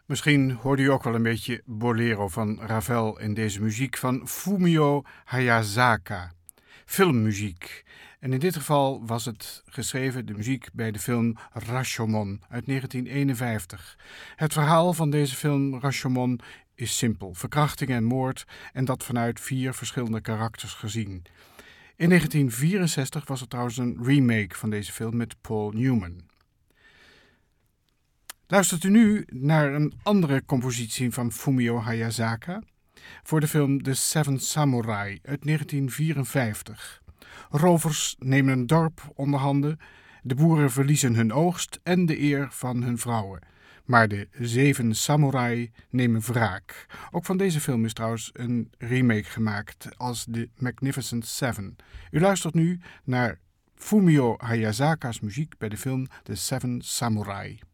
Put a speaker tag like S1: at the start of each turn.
S1: Misschien hoorde u ook wel een beetje bolero van Ravel in deze muziek van Fumio Hayasaka. Filmmuziek. En in dit geval was het geschreven, de muziek, bij de film Rashomon uit 1951. Het verhaal van deze film Rashomon is simpel. Verkrachting en moord en dat vanuit 4 verschillende karakters gezien. In 1964 was er trouwens een remake van deze film met Paul Newman. Luistert u nu naar een andere compositie van Fumio Hayasaka voor de film The Seven Samurai uit 1954. Rovers nemen een dorp onder handen, de boeren verliezen hun oogst en de eer van hun vrouwen. Maar de 7 samurai nemen wraak. Ook van deze film is trouwens een remake gemaakt als The Magnificent Seven. U luistert nu naar Fumio Hayasaka's muziek bij de film The Seven Samurai.